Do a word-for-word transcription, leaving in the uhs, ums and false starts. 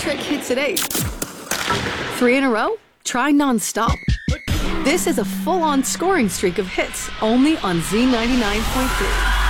hat-trick hits at eight. Three in a row? Try non-stop. This is a full-on scoring streak of hits, only on Z ninety-nine point three.